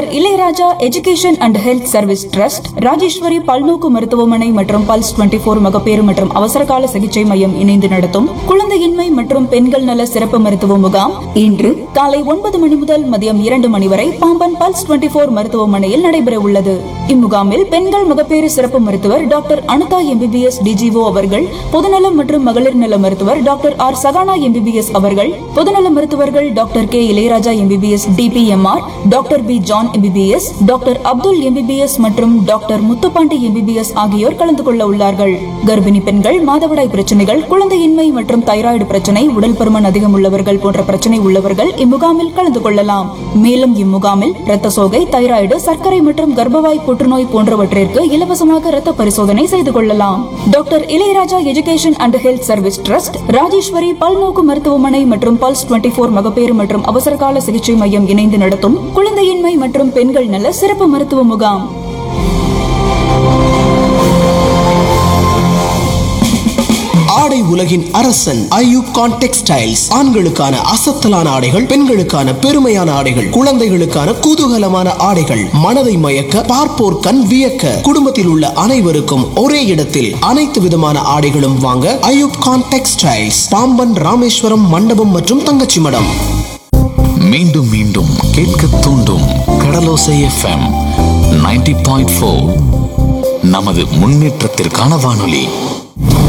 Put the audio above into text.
Ilaiyaraaja education and health service trust, Rajeswari பல்நோக்கு மருத்துவமனை மற்றும் பல்ஸ் 24 மகப்பேறு மற்றும் அவசரகால சிகிச்சை மையம் இணைந்து நடத்தும் குழந்தையின்மை மற்றும் பெண்கள் நல சிறப்பு மருத்துவ முகாம் இன்று காலை 9 மணி முதல் மதியம் 2 மணி வரை பாம்பன் பல்ஸ் 24 மருத்துவமனையில் நடைபெற உள்ளது. இம்முகாமில் பெண்கள் மகப்பேறு சிறப்பு மருத்துவர் டாக்டர் அனுதா எம்பிபிஎஸ் டிஜிஓ அவர்கள், பொதுநலம் மற்றும் மகளிர் நல மருத்துவர் டாக்டர் ஆர் சகானா எம்பிபிஎஸ் அவர்கள், பொதுநல மருத்துவர்கள் doctor K Ilaiyaraaja MBBS DPMR, doctor B John MBBS, doctor Abdul MBBS மற்றும் டாக்டர் முத்துப்பாண்டி எம்பிபிஎஸ் ஆகியோர் கலந்து கொள்ள உள்ளார்கள். கர்ப்பிணி பெண்கள், மாதவிடாய் பிரச்சனைகள், குழந்தையின்மை மற்றும் தைராய்டு பிரச்சனை, உடல் பருமன் அதிகம் உள்ளவர்கள் போன்ற பிரச்சனை உள்ளவர்கள் இம்முகாமில் கலந்து கொள்ளலாம். மேலும் இம்முகாமில் இரத்த சோகை, தைராய்டு, சர்க்கரை மற்றும் கர்ப்பவாய் புற்றுநோய் போன்றவற்றிற்கு இலவசமாக இரத்த பரிசோதனை செய்து கொள்ளலாம். Doctor Ilaiyaraaja education and health service trust, Rajeswari பல்நோக்கு மருத்துவமனை மற்றும் பல்ஸ் 24 மகப்பேறு மற்றும் அவசரகால சிகிச்சை மையம் இணைந்து நடத்தும் குழந்தையின்மை மற்றும் பெண்கள் நல சிறப்பு மருத்துவ முகாம். ஆடை உலகின் அரசன் ஐயூப் கான் டெக்ஸ்டைல்ஸ். ஆண்களுக்கான அசத்தலான ஆடைகள், பெண்களுக்கான பெருமையான ஆடைகள், குழந்தைகளுக்கான குதூகலமான ஆடைகள், மனதை மயக்க பார்ப்போர் கண் வியக்க, குடும்பத்தில் உள்ள அனைவருக்கும் ஒரே இடத்தில் அனைத்து விதமான ஆடைகளும் வாங்க ஐயூப் கான் டெக்ஸ்டைல்ஸ், பாம்பன், ராமேஸ்வரம், மண்டபம் மற்றும் தங்கச்சி மடம். மீண்டும் மீண்டும் கேட்க தூண்டும் கடலோசை FM 90.4 நமது முன்னேற்றத்திற்கான வானொலி.